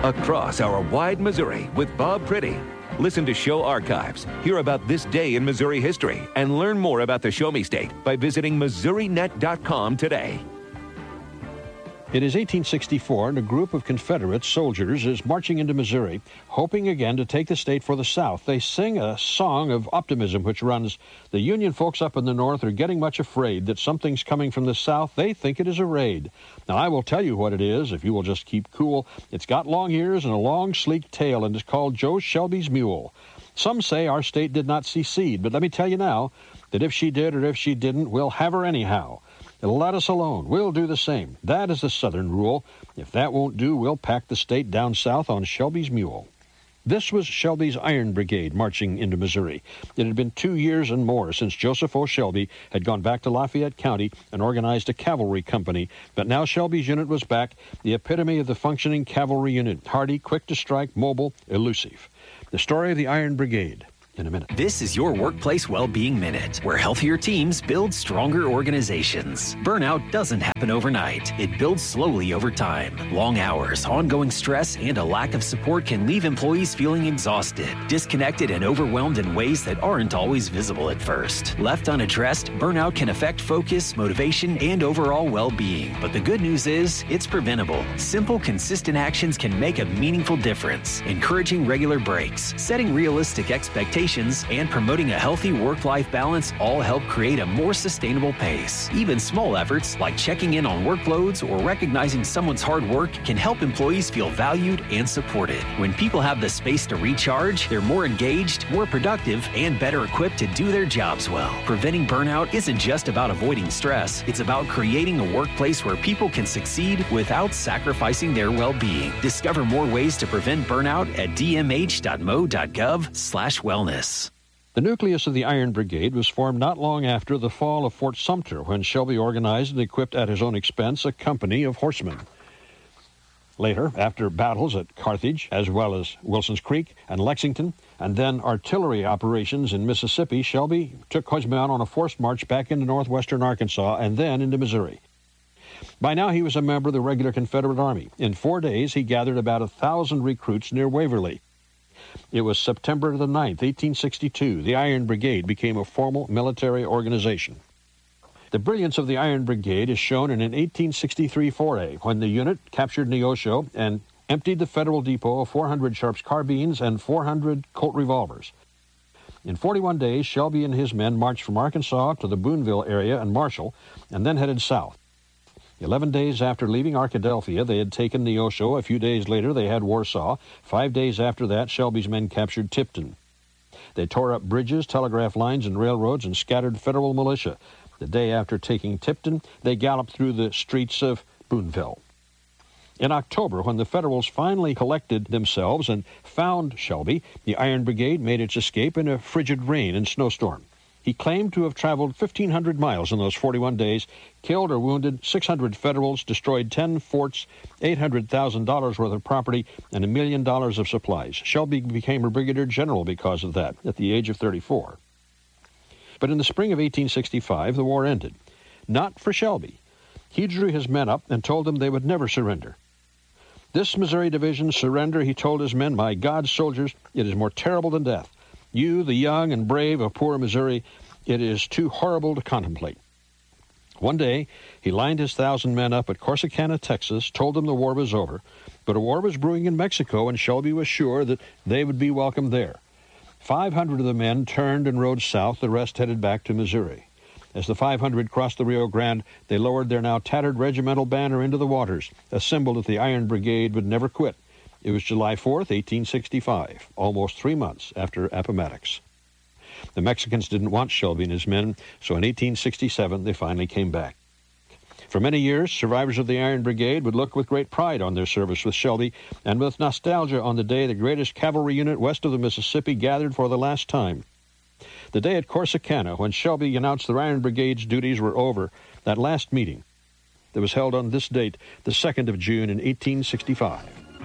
Across Our Wide Missouri with Bob Priddy. Listen to show archives, hear about this day in Missouri history, and learn more about the Show Me State by visiting MissouriNet.com today. It is 1864, and a group of Confederate soldiers is marching into Missouri, hoping again to take the state for the South. They sing a song of optimism which runs, "The Union folks up in the North are getting much afraid that something's coming from the South. They think it is a raid. Now, I will tell you what it is, if you will just keep cool. It's got long ears and a long, sleek tail, and is called Joe Shelby's Mule. Some say our state did not secede, but let me tell you now that if she did or if she didn't, we'll have her anyhow. Let us alone. We'll do the same. That is the Southern rule. If that won't do, we'll pack the state down south on Shelby's Mule." This was Shelby's Iron Brigade marching into Missouri. It had been 2 years and more since Joseph O. Shelby had gone back to Lafayette County and organized a cavalry company, but now Shelby's unit was back, the epitome of the functioning cavalry unit, hardy, quick to strike, mobile, elusive. The story of the Iron Brigade in a minute. This is your Workplace Wellbeing Minute, where healthier teams build stronger organizations. Burnout doesn't happen overnight. It builds slowly over time. Long hours, ongoing stress, and a lack of support can leave employees feeling exhausted, disconnected, and overwhelmed in ways that aren't always visible at first. Left unaddressed, burnout can affect focus, motivation, and overall well-being. But the good news is, it's preventable. Simple, consistent actions can make a meaningful difference. Encouraging regular breaks, setting realistic expectations, and promoting a healthy work-life balance all help create a more sustainable pace. Even small efforts like checking in on workloads or recognizing someone's hard work can help employees feel valued and supported. When people have the space to recharge, they're more engaged, more productive, and better equipped to do their jobs well. Preventing burnout isn't just about avoiding stress. It's about creating a workplace where people can succeed without sacrificing their well-being. Discover more ways to prevent burnout at dmh.mo.gov/wellness. The nucleus of the Iron Brigade was formed not long after the fall of Fort Sumter, when Shelby organized and equipped at his own expense a company of horsemen. Later, after battles at Carthage, as well as Wilson's Creek and Lexington, and then artillery operations in Mississippi, Shelby took his men on a forced march back into northwestern Arkansas and then into Missouri. By now, he was a member of the regular Confederate Army. In 4 days, he gathered about 1,000 recruits near Waverly. It was September the 9th, 1862. The Iron Brigade became a formal military organization. The brilliance of the Iron Brigade is shown in an 1863 foray, when the unit captured Neosho and emptied the Federal Depot of 400 Sharps carbines and 400 Colt revolvers. In 41 days, Shelby and his men marched from Arkansas to the Boonville area and Marshall, and then headed south. 11 days after leaving Arkadelphia, they had taken Neosho. A few days later, they had Warsaw. 5 days after that, Shelby's men captured Tipton. They tore up bridges, telegraph lines, and railroads and scattered Federal militia. The day after taking Tipton, they galloped through the streets of Boonville. In October, when the Federals finally collected themselves and found Shelby, the Iron Brigade made its escape in a frigid rain and snowstorm. He claimed to have traveled 1,500 miles in those 41 days, killed or wounded 600 Federals, destroyed 10 forts, $800,000 worth of property, and $1 million of supplies. Shelby became a brigadier general because of that, at the age of 34. But in the spring of 1865, the war ended. Not for Shelby. He drew his men up and told them they would never surrender. This Missouri Division's surrender, he told his men, "My God, soldiers, it is more terrible than death. You, the young and brave of poor Missouri, it is too horrible to contemplate." One day, he lined his 1,000 men up at Corsicana, Texas, told them the war was over, but a war was brewing in Mexico, and Shelby was sure that they would be welcome there. 500 of the men turned and rode south. The rest headed back to Missouri. As the 500 crossed the Rio Grande, they lowered their now tattered regimental banner into the waters, a symbol that the Iron Brigade would never quit. It was July 4th, 1865, almost 3 months after Appomattox. The Mexicans didn't want Shelby and his men, so in 1867 they finally came back. For many years, survivors of the Iron Brigade would look with great pride on their service with Shelby and with nostalgia on the day the greatest cavalry unit west of the Mississippi gathered for the last time. The day at Corsicana, when Shelby announced the Iron Brigade's duties were over, that last meeting that was held on this date, the 2nd of June in 1865.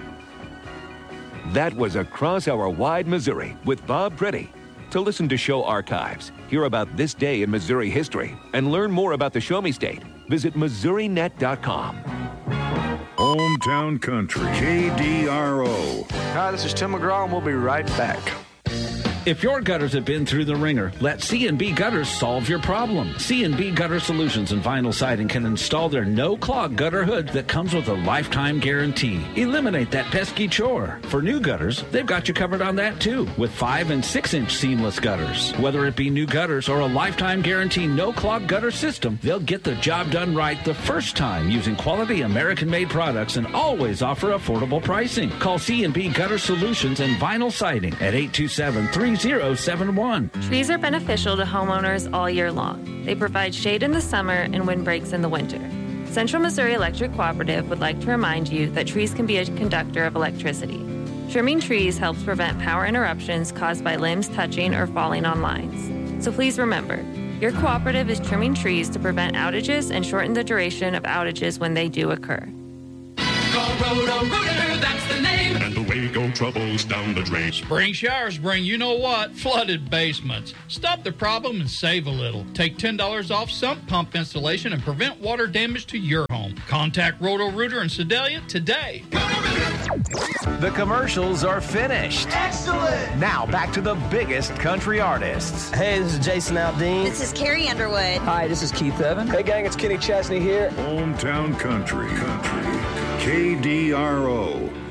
That was Across Our Wide Missouri with Bob Priddy. To listen to show archives, hear about this day in Missouri history, and learn more about the Show Me State, visit MissouriNet.com. Hometown Country, KDRO. Hi, this is Tim McGraw, and we'll be right back. If your gutters have been through the ringer, let C&B Gutters solve your problem. C&B Gutter Solutions and Vinyl Siding can install their no-clog gutter hood that comes with a lifetime guarantee. Eliminate that pesky chore. For new gutters, they've got you covered on that too, with 5- and 6-inch seamless gutters. Whether it be new gutters or a lifetime guarantee no-clog gutter system, they'll get the job done right the first time using quality American-made products and always offer affordable pricing. Call C&B Gutter Solutions and Vinyl Siding at 827-3071. Trees are beneficial to homeowners all year long. They provide shade in the summer and wind breaks in the winter. Central Missouri Electric Cooperative would like to remind you that trees can be a conductor of electricity. Trimming trees helps prevent power interruptions caused by limbs touching or falling on lines. So please remember, your cooperative is trimming trees to prevent outages and shorten the duration of outages when they do occur. Call Roto-Rooter, that's the name. And away go troubles down the drain. Spring showers bring you-know-what? Flooded basements. Stop the problem and save a little. Take $10 off sump pump installation and prevent water damage to your home. Contact Roto-Rooter in Sedalia today. The commercials are finished. Excellent! Now back to the biggest country artists. Hey, this is Jason Aldean. This is Carrie Underwood. Hi, this is Keith Evan. Hey gang, it's Kenny Chesney here. Hometown Country, KDRO.